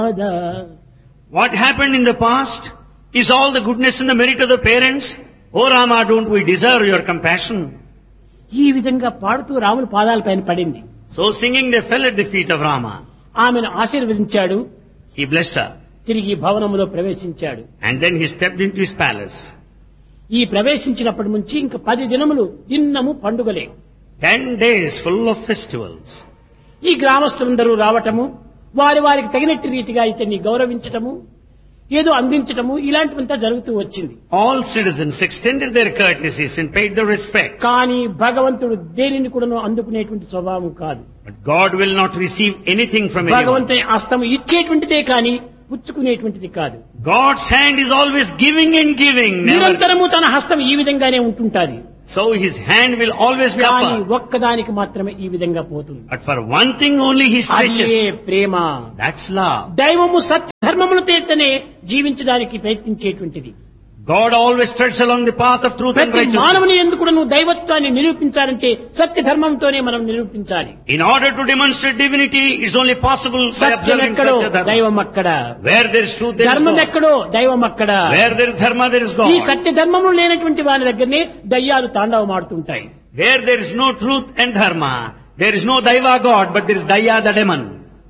What happened in the past is all the goodness and the merit of the parents. Oh Rama, don't we deserve your compassion? ఈ విధంగా పాడుతూ రాముని పాదాలపైన పడింది. So singing, they fell at the feet of Rama. ఆమెను ఆశీర్వదించాడు. He blessed her. తిరిగి భవనములో ప్రవేశించాడు. And then he stepped into his palace. ఈ ప్రవేశించినప్పటి నుంచి ఇంక 10 దినములు దిన్నము పండుగలే. 10 days full of festivals. ఈ గ్రామస్తులందరూ రావటము, వారికి తగినట్టు రీతిగా ఇతన్ని గౌరవించటము, ఏదో అందించటము, ఇలాంటివంతా జరుగుతూ వచ్చింది. All citizens extended their courtesies and paid their respect. కానీ భగవంతుడు దేనిని కూడాను అందుకునేటువంటి స్వభావం కాదు. But God will not receive anything from anyone. భగవంతుని హస్తము ఇచ్చేటువంటిదే కానీ పుచ్చుకునేటువంటిది కాదు. God's hand is always giving and giving. నిరంతరము తన హస్తం ఈ విధంగానే ఉంటుంటాది. So his hand will always be కానీ upper. ఒక్కదానికి మాత్రమే ఈ విధంగా పోతుంది. But for one thing only he stretches. అదే ప్రేమ. That's love. దైవము సత్య ధర్మమును తేతనే జీవించడానికి ప్రయత్నించేటువంటిది. God always treads along the path of truth and ప్రతి righteousness. మానవుని ఎందుకు నువ్వు దైవత్వాన్ని నిరూపించాలంటే సత్య ధర్మంతోనే మనం నిరూపించాలి. In order to demonstrate divinity, it's only possible by Satyam observing ఎక్కడో Satya Dharma. దైవం అక్కడ. Where there is truth, there is ధర్మం God. ఎక్కడో దైవం అక్కడ. Where there is dharma, there is ఈ God. సత్య ధర్మములు లేనటువంటి వారి దగ్గరనే దయ్యాలు తాండవమాడుతుంటాయి. Where there is no truth and dharma, there is no daiva God, but there is daya the demon.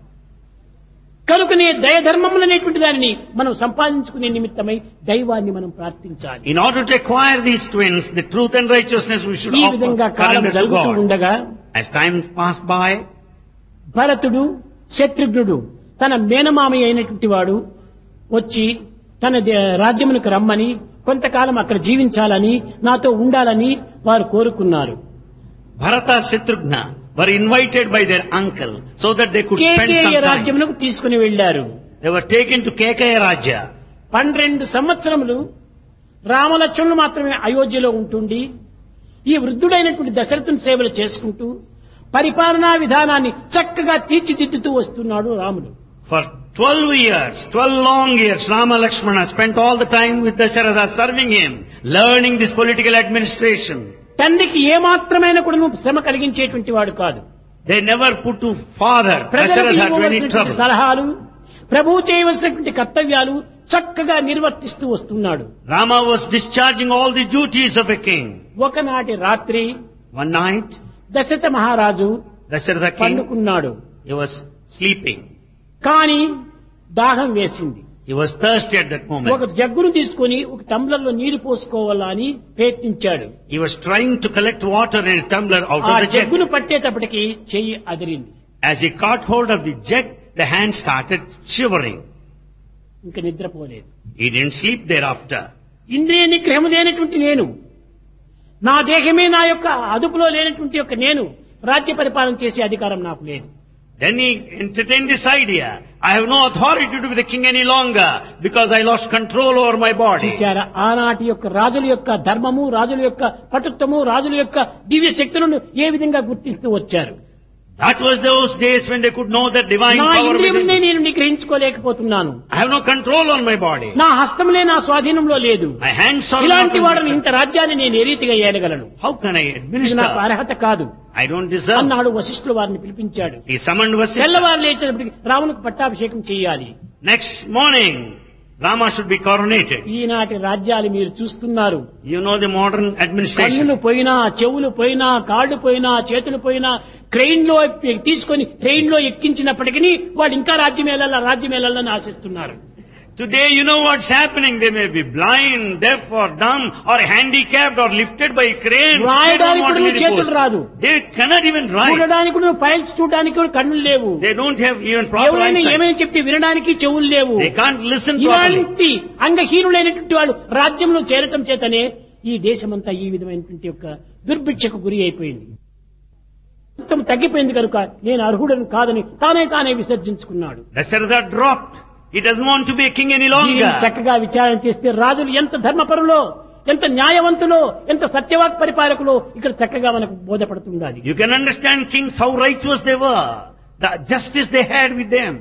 కనుకనే దయ ధర్మములు అనేటువంటి దానిని మనం సంపాదించుకునే నిమిత్తమై దైవాన్ని మనం ప్రార్థించాలి. In order to acquire these twins, the truth and righteousness, we should ఈ offer విధంగా కాలం surrender to జరుగుతూ God. ఉండగా As time passed by, భరతుడు శత్రుఘ్నుడు తన మేనమామి అయినటువంటి వాడు వచ్చి తన రాజ్యమునకు రమ్మని, కొంతకాలం అక్కడ జీవించాలని, నాతో ఉండాలని వారు కోరుకున్నారు. Bharata Shatrugna were invited by their uncle so that they could spend Kekaya some time. రాజ్యమునకు తీసుకుని వెళ్లారు. They were taken to Kekaya Rajya. 12 సంవత్సరములు రామలక్ష్మణులు మాత్రమే అయోధ్యలో ఉంటుండి ఈ వృద్ధుడైనటువంటి దశరథుని సేవలు చేసుకుంటూ పరిపాలనా విధానాన్ని చక్కగా తీర్చిదిద్దుతూ వస్తున్నాడు రాముడు. For 12 long years, Rama Lakshmana spent all the time with Dasharatha serving him, learning this political administration. తండ్రికి ఏమాత్రమైన కూడా శ్రమ కలిగించేటువంటి వాడు కాదు. They never put to father ప్రజలకు Dasharatha to any ఇవ్వవలసినటువంటి trouble. సలహాలు, ప్రభువు చేయవలసినటువంటి కర్తవ్యాలు చక్కగా నిర్వర్తిస్తూ వస్తున్నాడు. Rama was discharging all the duties of a king. ఒకనాటి రాత్రి One night, దశరథ మహారాజు Dasharatha king, పండుకున్నాడు. he was sleeping. కానీ దాహం వేసింది. He was thirsty at that ఒక moment. జగ్గును తీసుకొని ఒక టంబ్లర్లో నీరు పోసుకోవాలా అని ప్రయత్నించాడు. He was trying to collect water in a tumbler out ఆ of the jug. జగ్గును పట్టేటప్పటికి చెయ్యి అదిరింది. As he caught hold of the jug, the hand started shivering. ఇంకా నిద్రపోలేదు. He didn't sleep thereafter. ఇంద్రియ నిగ్రహం లేనటువంటి నేను, నా దేహమే నా యొక్క అదుపులో లేనటువంటి యొక్క నేను రాజ్య పరిపాలన చేసే అధికారం నాకు లేదు. Then he entertained this idea. I have no authority to be the king any longer because I lost control over my body. చూచారా, ఆనాటి యొక్క రాజుల యొక్క ధర్మము, రాజుల యొక్క పటుత్వము, రాజుల యొక్క దివ్య శక్తులను ఏ విధంగా గుర్తిస్తూ వచ్చారు. That was those days when they could know that divine నా power ఇంద్రియమునే within me. నేను నిగ్రహించుకోలేకపోతున్నాను. I have no control on my body. నా హస్తములే నా స్వాధీనంలో లేదు. My hands are ఇలాంటి not వాడని in ఇంత రాజ్యాన్ని నేను ఏ రీతిగా ఏలగలను? How can I ఇది నాకు administer? అర్హత కాదు I don't deserve. అన్నాడు. వశిష్ఠులు వారిని పిలిపించాడు. He summoned Vasishtha. తెల్లవారు లేచేటప్పటికి రామునికి పట్టాభిషేకం చేయాలి. Next morning, Rama should be coronated. ఈనాటి రాజ్యాలు మీరు చూస్తున్నారు. You know the modern administration. కన్నులు పోయినా, చెవులు పోయినా, కాళ్ళు పోయినా, చేతులు పోయినా, ట్రైన్ లో తీసుకొని ట్రైన్ లో ఎక్కించినప్పటికీ వాడు ఇంకా రాజ్యం వెళ్ళాలని ఆశిస్తున్నారు. Today, you know what's happening. They may be blind, deaf or dumb or handicapped or lifted by a crane. They don't రాయడానికి want to కూడా be the చేతులు post. రాదు. They cannot even write. చూడడానికి కూడా ఫైల్స్ చూడడానికి కూడా కన్నులు లేవు. They don't have even proper ఎవరైనా eyesight. ఏమైనా చెప్తే వినడానికి చెవులు లేవు. They can't listen properly. ఇలాంటి అంగహీనులైనటువంటి వాళ్ళు రాజ్యంలో చేరటం చేతనే ఈ దేశమంతా ఈ విధమైనటువంటి యొక్క దుర్భిక్షకు గురి అయిపోయింది. మొత్తం తగ్గిపోయింది కనుక నేను అర్హుడని కాదని తానే విసర్జించుకున్నాడు. Dasharatha dropped. He doesn't want to be a king any దీనిని longer. చక్కగా విచారణ చేస్తే రాజులు ఎంత ధర్మపరులో, ఎంత న్యాయవంతులో, ఎంత సత్యవాక్ పరిపాలకులో ఇక్కడ చక్కగా మనకు బోధపడుతుండాలి. You can understand kings how righteous they were. The justice they had with them.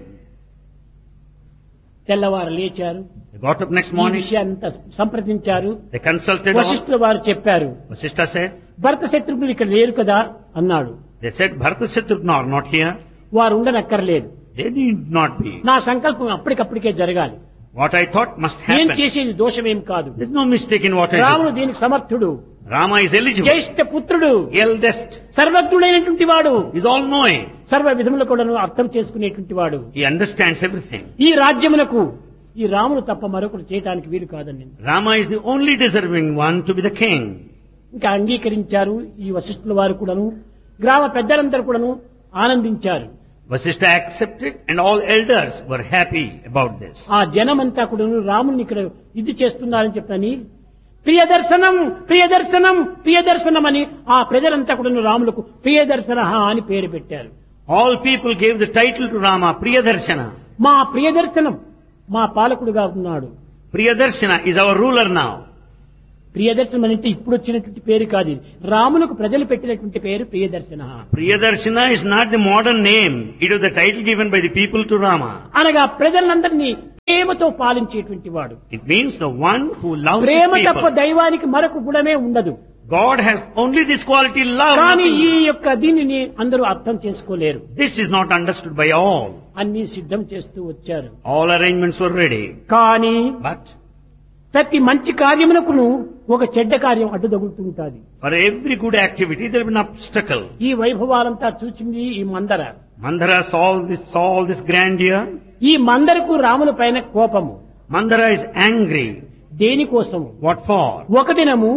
తెల్లవారు లేచారు. They got up next ఈ morning. విషయాన్నంతా సంప్రదించారు. They consulted all. వశిష్ఠుల వారు చెప్పారు. Vasishtha said, భరత శత్రుఘ్నులు ఇక్కడ లేరు కదా అన్నాడు. they said, Bharata Shatrugna are not here. వారు ఉండనక్కర్లేదు. They need not be. నా సంకల్పం అప్పటికప్పటికే జరగాలి. What I thought must నేను happen. చేసేది దోషమేం కాదు. There's no mistake in what I రాముడు do. దీనికి సమర్థుడు, Rama is eligible. జ్యేష్ఠ పుత్రుడు, Eldest. సర్వజ్ఞుడైనటువంటి వాడు, He's all knowing. సర్వ విధములు కూడా అర్థం చేసుకునేటువంటి వాడు. He understands everything. ఈ రాజ్యమునకు ఈ రాముడు తప్ప మరొకరు చేయటానికి వీలు కాదండి. Rama is the only deserving one to be the king. ఇంకా అంగీకరించారు ఈ వశిష్ఠుల వారు కూడాను, గ్రామ పెద్దలందరూ కూడాను ఆనందించారు. Vasishtha accepted and all elders were happy about this. ఆ జనమంతా కూడాను రాముని ఇక్కడ ఇది చేస్తున్నారని చెప్పని ప్రియదర్శనం ప్రియదర్శనం ప్రియదర్శనం అని ఆ ప్రజలంతా కూడాను రాములకు ప్రియదర్శన అని పేరు పెట్టారు. All people gave the title to Rama, Priyadarshana. మా ప్రియదర్శనం మా పాలకుడుగా ఉన్నాడు. Priyadarshana is our ruler now. ప్రియదర్శనం అంటే ఇప్పుడు వచ్చినటువంటి పేరు కాదు ఇది. రాములకు ప్రజలు పెట్టినటువంటి పేరు ప్రియదర్శన. Priyadarshana is not the modern name. It was the title given by the people to Rama. అనగా ప్రజలందరినీ ప్రేమతో పాలించేటువంటి వాడు. It means the one who loves his ప్రేమ తప్ప people. దైవానికి మరొక గుణమే ఉండదు. God has only this quality, love. కానీ nothing. ఈ యొక్క దీనిని అందరూ అర్థం చేసుకోలేరు. This is not understood by all. అన్ని సిద్ధం చేస్తూ వచ్చారు. All arrangements were ready. కానీ But ప్రతి మంచి కార్యమునకును ఒక చెడ్డ కార్యం అడ్డు తగులుతూ ఉంటుంది. for every good activity there will be an obstacle. ఈ వైభవాలంతా చూసింది ఈ మందర. Mandara saw all this grandeur. ఈ మందరకు రాముల పైన కోపము. Mandara is angry. దేనికోసము? What for? ఒక దినము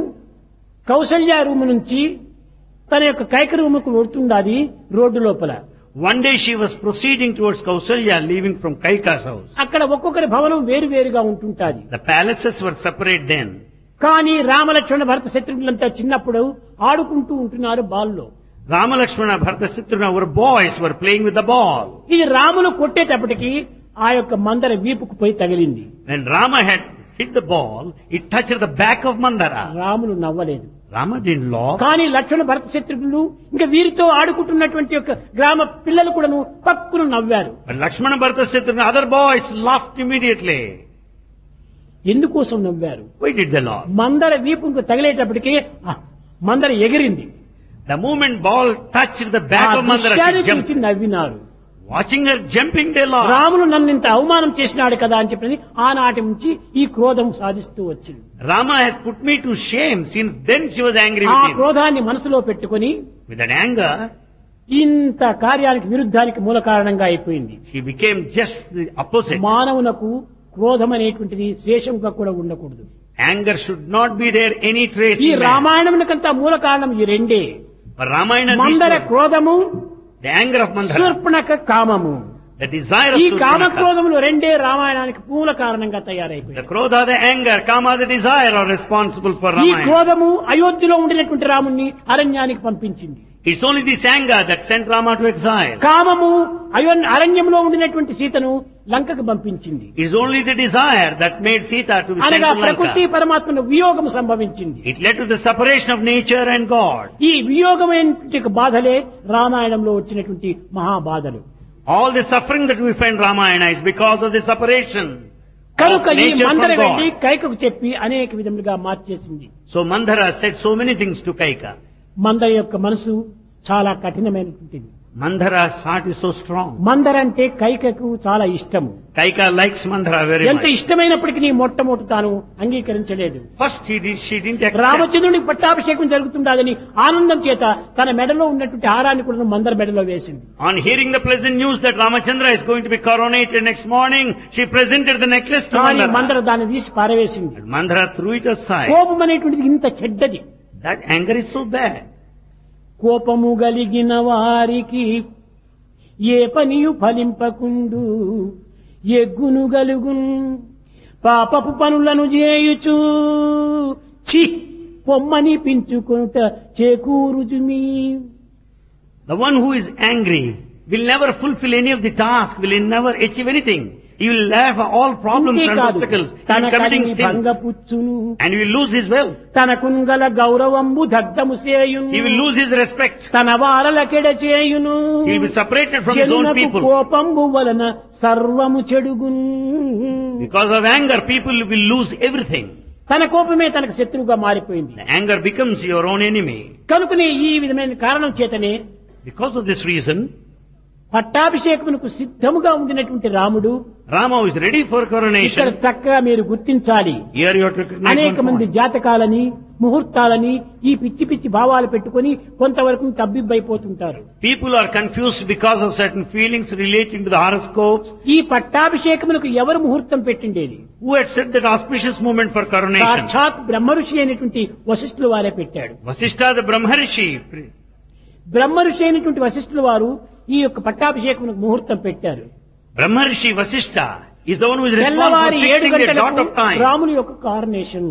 కౌసల్య రూము నుంచి తన యొక్క కైక రూముకు వెళ్తుండాది రోడ్డు లోపల. One day she was proceeding towards Kausalya, leaving from Kaika's house. అక్కడ ఒక్కొక్కరి భవనం వేరు వేరుగా ఉంటుంటాది. The palaces were separate then. కానీ రామలక్ష్మణ భరత శత్రుఘ్నులంతా చిన్నప్పుడు ఆడుకుంటూ ఉంటున్నారు బాల్లో. Rama, Lakshmana, Bharata, Shatrugna were boys, were playing with the ball. ఇది రాములు కొట్టేటప్పటికి ఆ యొక్క మందర వీపుకు పోయి తగిలింది. When Rama had hit the ball, it touched the back of Mandara. Ramulu నవ్వలేదు. Rama didn't laugh. కానీ లక్ష్మణ భరత శత్రుఘ్నులు ఇంకా వీరితో ఆడుకుంటున్నటువంటి యొక్క గ్రామ పిల్లలు కూడాను పక్కును నవ్వారు. But Lakshmana, Bharata, Shatrugna, other boys laughed immediately. ఎందుకోసం నవ్వారు? Why did they laugh? మందర వీపుకు తగిలేటప్పటికి మందర ఎగిరింది. The moment ball touched the back ఆ of Mandara, దృశ్యాన్ని she jumped. చూసి నవ్వినారు. Watching her jumping, they laughed. Ramulu నన్ను ఇంత అవమానం చేసినాడు కదా అని చెప్పి ఆనాటి నుంచి ఈ క్రోధం సాధిస్తూ వచ్చింది. Rama has put me to shame. Since then she was angry ఆ with him. క్రోధాన్ని మనసులో పెట్టుకొని With that anger, ఇంత కార్యానికి విరుద్ధానికి మూల కారణంగా అయిపోయింది. she became just the opposite. మానవునకు క్రోధం అనేటువంటిది శేషంగా కూడా ఉండకూడదు. Anger should not be there any trace ఈ in man. రామాయణమునకంతా మూల కారణం ఈ రెండే. But Ramayana, మందర క్రోధము, the anger of Mandara, Shurpanakha కామము. the desire of ఈ కామ Surpanakha, క్రోధములు రెండే రామాయణానికి మూల కారణంగా the తయారైపోయాయి. krodha, the anger, kama, the desire are responsible for ఈ Ramayana. క్రోధము అయోధ్యలో ఉండినటువంటి రాముణ్ణి అరణ్యానికి పంపించింది. It's only this anger that sent Rama to exile. కామము అరణ్యంలో ఉండినటువంటి సీతను లంకకు పంపించింది. It's only the desire that made Sita to be sent అనగా to ప్రకృతి Lanka. పరమాత్మను వియోగం సంభవించింది. It led to the separation of nature and God. ఈ వియోగమైన బాధలే రామాయణంలో వచ్చినటువంటి మహాబాధలు. All the suffering that we find in Ramayana is because of the separation of కనుక ఈ nature మందర from వెళ్లి God. కైకకు చెప్పి అనేక విధములుగా మార్చేసింది. So Mandara said so many things to Kaika. మందర యొక్క మనసు చాలా కఠినమైనటువంటిది. Mandara's heart is so strong. మందర అంటే కైకకు చాలా ఇష్టము. Kaika likes Mandara very ఎంత much. ఇష్టమైనప్పటికీ మొట్టమొదటి తాను అంగీకరించలేదు. First she didn't accept. రామచంద్రునికి పట్టాభిషేకం జరుగుతుండదని ఆనందం చేత తన మెడలో ఉన్నటువంటి హారాన్ని కూడా మందర మెడలో వేసింది. On hearing the pleasant news that Ramachandra is going to be coronated next morning, she presented the necklace to కానీ మందర Mandara. దాన్ని తీసి పారవేసింది. And Mandara threw it aside. కోపం అనేటువంటిది ఇంత చెడ్డది. That anger is so bad. కోపము గలిగిన వారికి ఏ పనియు ఫలింపకుండు, ఎగ్గును గలుగున్ పాపపు పనులను చేయుచు చి పొమ్మని పించుకొనుట చేకూరుజుమి. The one who is angry will never fulfill any of the task, will never achieve anything. He will have all problems and అంతేకాదు, obstacles. He తన will committing Kalimi sins. భంగపుచ్చును, And he will lose his wealth. తన కుంగల గౌరవంబు దగ్ధము చేయును, He will lose his respect. తన వారలకెడ చేయును. He will be separated from his own జనునకు people. కోపంబు వలన సర్వము చెడుగున్. Because of anger, people will lose everything. తన కోపమే తనకు శత్రువుగా మారిపోయింది. The anger becomes your own enemy. కనుకనే ఈ విధమైన కారణం చేతనే Because of this reason, పట్టాభిషేకమునకు సిద్ధముగా ఉండినటువంటి రాముడు Rama is ready for ఇక్కడ coronation. చక్కగా మీరు గుర్తించాలి. Here you have to recognize అనేక one మంది point. జాతకాలని ముహూర్తాలని ఈ పిచ్చి పిచ్చి భావాలు పెట్టుకొని కొంతవరకు తబ్బిబ్బైపోతుంటారు. People are confused because of certain feelings relating to the horoscopes. ఈ పట్టాభిషేకమునకు ఎవరు ముహూర్తం పెట్టిండేది? Who had set that auspicious moment for coronation? సాక్షాత్ బ్రహ్మఋషి అయినటువంటి వశిష్ఠుల వారే పెట్టాడు. Vasishtha the Brahmarishi. బ్రహ్మఋషి అయినటువంటి వశిష్ఠుల వారు ఈ యొక్క పట్టాభిషేకమునకు ముహూర్తం పెట్టారు. Brahmarishi Vasishtha is the one who is responsible తెల్లవారి for 7 fixing the dot గంటలకు of time. రాముని యొక్క కారణేషన్.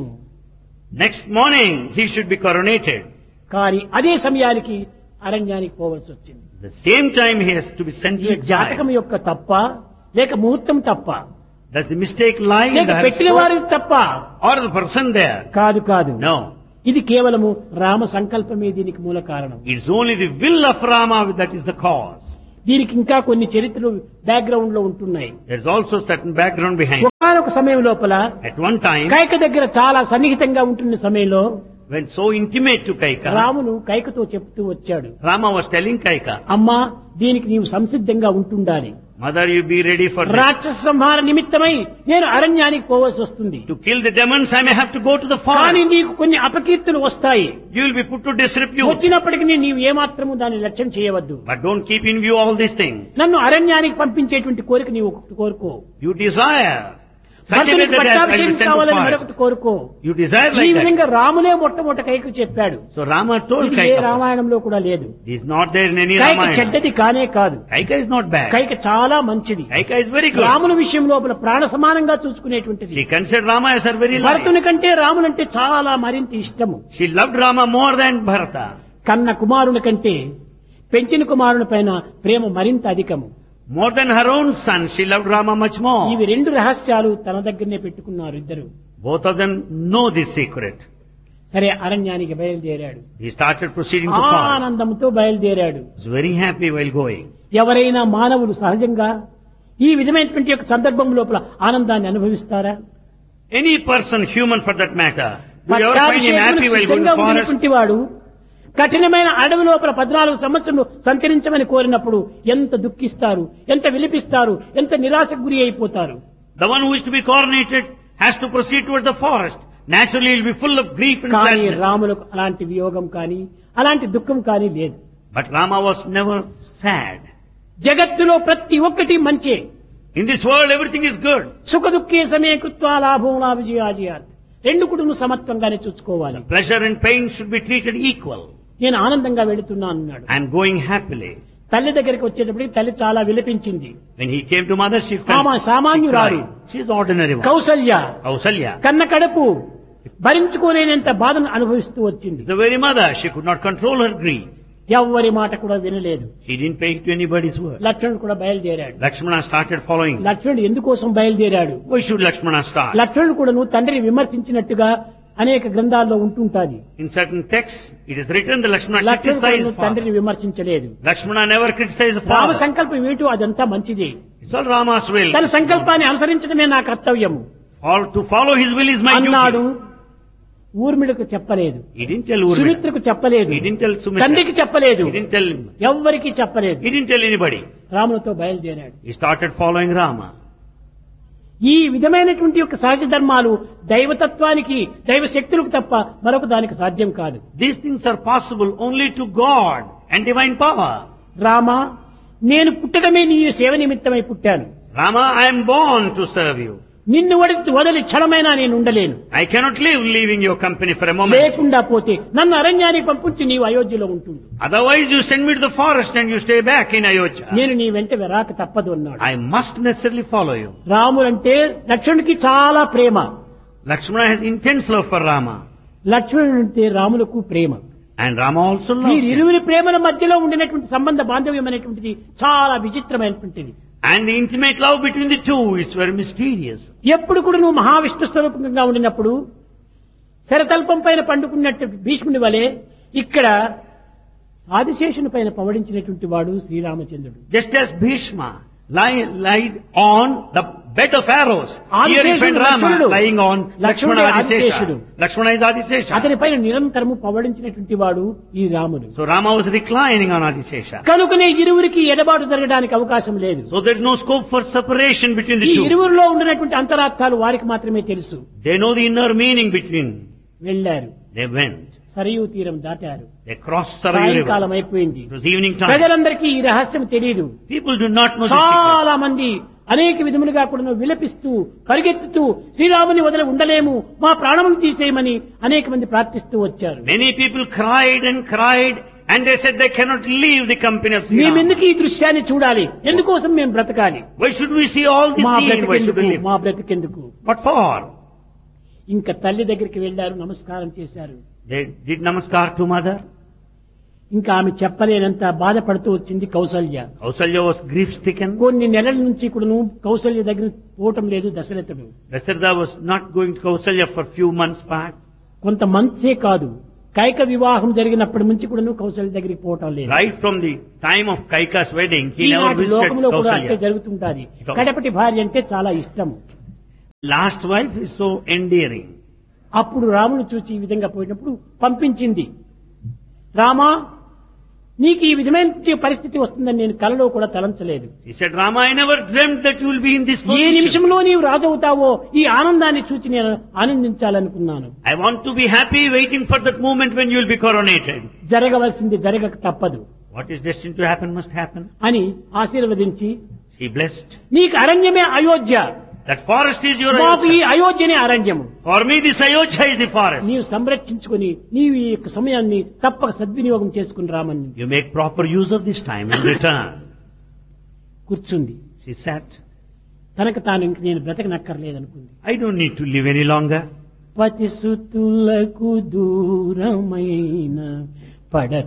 Next morning he should be coronated. కానీ అదే సమయానికి అరణ్యానికి పోవలసి వచ్చింది. The same time he has to be sent to ఈ జాతకం exile. యొక్క తప్ప లేక ముహూర్తం తప్ప Does the mistake lie in లేక the పెట్టిన horoscope వారికి తప్ప or the person there? కాదు కాదు. No. ఇది కేవలము రామ సంకల్పమే దీనికి మూల కారణం. It's only the will of Rama that is the cause. దీనికి ఇంకా కొన్ని చరిత్రలు బ్యాక్గ్రౌండ్ లో ఉంటున్నాయి. There's also certain background behind. ఒకనొక సమయం లోపల At one time, కైక దగ్గర చాలా సన్నిహితంగా ఉంటున్న సమయంలో when so intimate to Kaika, రామును కైకతో చెప్తూ వచ్చాడు, Rama was telling Kaika, అమ్మా దీనికి నీవు సంసిద్ధంగా ఉంటుండాలి. Mother, you be ready for this. రాక్షస సంహార నిమిత్తమై నేను అరణ్యానికి పోవలసి వస్తుంది. To kill the demons, I may have to go to the కానీ forest. నీకు కొన్ని అపకీర్తులు వస్తాయి. You will be put to disrepute. వచ్చినప్పటికీ నీవు ఏమాత్రము దాన్ని లక్ష్యం చేయవద్దు. But don't keep in view all these things. నన్ను అరణ్యానికి పంపించేటువంటి కోరిక నీవు ఒకటి కోరుకో. You desire such a way భర్తనికి that I will పట్టాభిషేకం send to కావాలని forest. మరొకటి కోరుకో. You desire ఈ like that. విధంగా రామునే మొట్టమొదట కైకు చెప్పాడు. So Rama told ఇది ఏ Kaika, రామాయణంలో కూడా లేదు. this is not there in any Kaika Ramayana. చెడ్డది కానే కాదు. Kaika is not bad. Kaika చాలా మంచిది. Kaika is very good. రాముని విషయం లోపల ప్రాణ సమానంగా చూసుకునేటువంటిది. She considered Rama as her very life. భరతుని కంటే రామునంటే చాలా మరింత ఇష్టము. She loved Rama more than Bharata. కన్న కుమారుని కంటే పెంచిన కుమారుని పైన ప్రేమ మరింత అధికము. More than her own son, she loved Rama much more. ఇవి రెండు రహస్యాలు తన దగ్గరనే పెట్టుకున్నారు ఇద్దరు. Both of them know this secret. సరే అరణ్యానికి బయలుదేరాడు. He started proceeding to forest. ఆనందంతో బయలుదేరాడు. He was very happy while going. ఎవరైనా మానవులు సహజంగా ఈ విధమైనటువంటి యొక్క సందర్భం లోపల ఆనందాన్ని అనుభవిస్తారా? Any person, human for that matter, do you ever find him happy while going to forest? పట్టాభిషేకం వాడు కఠినమైన అడవి లోపల 14 సంవత్సరాలు సంచరించమని కోరినప్పుడు ఎంత దుఃఖిస్తారు, ఎంత విలిపిస్తారు, ఎంత నిరాశకు గురి అయిపోతారు. The one who is to be coronated has to proceed towards the forest. Naturally, he will be full of grief and కానీ sadness. రాములకు అలాంటి వియోగం కానీ అలాంటి దుఃఖం కానీ లేదు. But Rama was never sad. జగత్తులో ప్రతి ఒక్కటి మంచే. In this world, everything is good. సుఖ దుఃఖే సమయ కృత్వా లాభం నా విజయాజయాత్. రెండు కుటుంబం సమత్వంగానే చూసుకోవాలి. Pleasure and pain should be treated equal. నేను ఆనందంగా వెళుతున్నాను అన్నాడు. I am going happily. తల్లి దగ్గరికి వచ్చేటప్పటికి తల్లి చాలా విలపించింది. When he came to mother, she felt ఆమె సామాన్యురాలు. she is ordinary one. Kaushalya Kausalya. కన్న కడుపు భరించుకోలేనంత బాధను అనుభవిస్తూ వచ్చింది. The very mother, she could not control her grief. ఎవ్వరి మాట కూడా వినలేదు. She didn't pay to anybody's word. లక్ష్మణుడు కూడా బయలుదేరాడు. Lakshmana started following. లక్ష్మణుడు ఎందుకోసం బయలుదేరాడు? Why should Lakshmana start? లక్ష్మణుడు కూడా నువ్వు తండ్రిని విమర్శించినట్టుగా అనేక గ్రంథాల్లో ఉంటుంటాది. In certain texts, it is written that Lakshmana లక్ష్మణుడు కూడా criticized నువ్వు father. తండ్రిని విమర్శించలేదు. Lakshmana never criticized the Rama father. సంకల్పం ఏమిటో అదంతా మంచిది. It's all Rama's will. తన సంకల్పాన్ని అనుసరించడమే నా కర్తవ్యము To follow his will is my అన్నాడు. duty. ఊర్మిళకు చెప్పలేదు, He didn't tell Urmila. సుమిత్రకు చెప్పలేదు, He didn't tell Sumitra. తండ్రికి చెప్పలేదు, He didn't tell him. ఎవ్వరికి చెప్పలేదు. He didn't tell anybody. రామునితో బయలుదేరాడు. He started following Rama. ఈ విధమైనటువంటి యొక్క సహజ ధర్మాలు దైవతత్వానికి దైవ శక్తులకు తప్ప మరొక దానికి సాధ్యం కాదు. These things are possible only to God and divine power. Rama, నేను పుట్టడమే నీ సేవ నిమిత్తమై పుట్టాను. Rama, I am born to serve you. నిన్ను వదిలి క్షణమైనా నేను ఉండలేను. I cannot live leaving your company for a moment. లేకుండా పోతే నన్ను అరణ్యానికి పంపించి నీవు అయోధ్యలో ఉంటుంది. Otherwise you send me to the forest and you stay back in Ayodhya. నేను నీ వెంట రాక తప్పదు అన్నాడు. I must necessarily follow you. రాముడంటే లక్ష్మణుడికి చాలా ప్రేమ. Lakshmana has intense love for Rama. లక్ష్మణుడంటే రాములకు Prema. And Rama also loves him. ఇరువురి ప్రేమల మధ్యలో ఉండినటువంటి సంబంధ బాంధవ్యం అనేటువంటిది చాలా విచిత్రమైనటువంటిది. And the intimate love between the two is very mysterious. ఎప్పుడు కూడా నువ్వు మహావిష్ణు స్వరూపంగా ఉండినప్పుడు శరతల్పం పైన పండుకున్నట్టు భీష్ముని వలె ఇక్కడ ఆదిశేషుని పైన పవడించినటువంటి వాడు శ్రీరామచంద్రుడు. Just as Bhishma lied on the bed of arrows. Here you find Rama lying on Lakshmana Adisesha. Lakshmana is Adisesha. అతని పైన నిరంతరము పవడించినటువంటి వాడు ఈ రాముడు. So Rama was reclining on Adisesha. కనుకనే ఇరువురికి ఎడబాటు జరగడానికి అవకాశం లేదు. So there is no scope for separation between the ఈ two. ఇరువురిలో ఉండినటువంటి అంతరార్థాలు వారికి మాత్రమే తెలుసు. They know the inner meaning between. వెళ్ళారు. They went. సరయూ తీరం దాటారు. They crossed Sarayu River. సాయంకాలం అయిపోయింది. It was evening time. ప్రజలందరికీ ఈ రహస్యం తెలియదు. People do not know the secret. చాలా మంది అనేక విధములుగా కూడా విలపిస్తూ పరిగెత్తుతూ శ్రీరాముని వదిలి ఉండలేము, మా ప్రాణములు తీసేయమని అనేక మంది ప్రార్థిస్తూ వచ్చారు. Many people cried and cried and they said they cannot leave the company of Sri Rama. మేమెందుకు ఈ దృశ్యాన్ని చూడాలి, ఎందుకోసం మేము బ్రతకాలి, Why should we see all this మా scene? Why should we live? మా బ్రతికెందుకు. What for? ఇంకా తల్లి దగ్గరికి వెళ్లారు, నమస్కారం చేశారు. They did namaskar to mother. ఇంకా ఆమె చెప్పలేనంత బాధపడుతూ వచ్చింది Kaushalya. Kausalya was grief stricken. కొన్ని నెలల నుంచి కూడాను కౌసల్య దగ్గర పోవటం లేదు దశరథుడు. Dasharatha was not going to Kausalya for few months back. కొంత మంత్సే కాదు, కైక వివాహం జరిగినప్పటి నుంచి కూడాను కౌసల్య దగ్గరికి పోవటం లేదు. Right from the time of Kaika's wedding, he never ఈనాటి visited లోకంలో కూడా అంతే Kausalya. జరుగుతుంటాది. కడపటి భార్య అంటే చాలా ఇష్టం. Last wife is so endearing. అప్పుడు రాముడు చూచి ఈ విధంగా పోయినప్పుడు పంపించింది, రామా నీకు ఈ విధమైన పరిస్థితి వస్తుందని నేను కలలో కూడా తలంచలేదు. He said, Rama, I never dreamt that you will be in this A position. నిమిషంలో నీవు రాజవుతావో ఈ ఆనందాన్ని చూచి నేను ఆనందించాలనుకున్నాను. I want to be happy waiting for that moment when you will be coronated. జరగవలసింది జరగక తప్పదు What is destined to happen must happen. అని ఆశీర్వదించి, He blessed. నీకు అరణ్యమే Ayodhya, That forest is your మాకు ఈ Ayodhya. అయోధ్యనే అరణ్యము. For me this Ayodhya is the forest. నీవు సంరక్షించుకుని నీవు ఈ యొక్క సమయాన్ని తప్పక సద్వినియోగం చేసుకుని రామని You make proper use of this time in return. కూర్చుంది. She sat. తనకు తాను ఇంక నేను బ్రతకనక్కర్లేదనుకుంది. I don't need to live any longer. పతిసుతులకు దూరమైన పడ